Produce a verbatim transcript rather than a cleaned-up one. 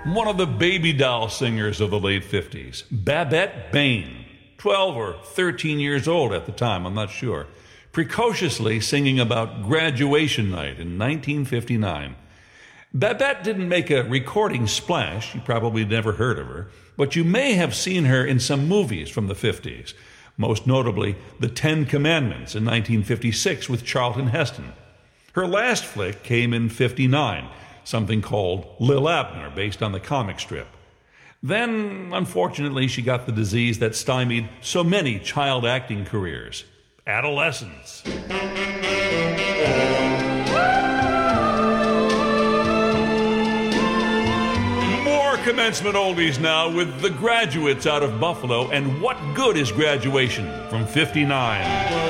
one of the baby doll singers of the late fifties, Babette Bain, twelve or thirteen years old at the time, I'm not sure, precociously singing about graduation night in nineteen fifty-nine. Babette didn't make a recording splash, you probably never heard of her, but you may have seen her in some movies from the fifties, most notably The Ten Commandments in nineteen fifty-six with Charlton Heston. Her last flick came in fifty-nine, something called Lil Abner, based on the comic strip. Then, unfortunately, she got the disease that stymied so many child acting careers: adolescence. More commencement oldies now with The Graduates out of Buffalo and What Good is Graduation from fifty-nine.